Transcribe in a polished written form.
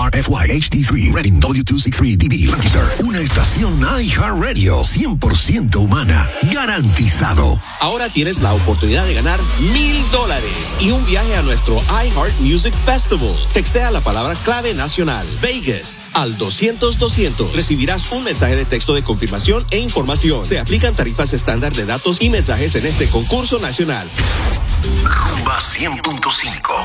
RFY HD3 Reading W263DB Lancaster. Una estación iHeartRadio 100% humana. Garantizado. Ahora tienes la oportunidad de ganar $1,000 y un viaje a nuestro iHeart Music Festival. Textea la palabra clave nacional Vegas al 200-200. Recibirás un mensaje de texto de confirmación e información. Se aplican tarifas estándar de datos y mensajes en este concurso nacional. Rumba 100.5.